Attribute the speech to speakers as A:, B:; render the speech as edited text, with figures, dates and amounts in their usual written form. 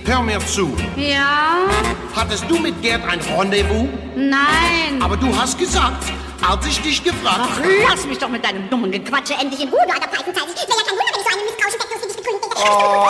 A: hör mir zu.
B: Ja?
A: Hattest du mit Gerd ein Rendezvous?
B: Nein.
A: Aber du hast gesagt, als ich dich gefragt
B: Ach,
A: habe...
B: lass mich doch mit deinem dummen Gequatsche endlich in Ruhe, du alter Pfeifenteil. Wäre ja kein Wunder, wenn ich so eine misstrauische Steckdose wie dich begründet hätte.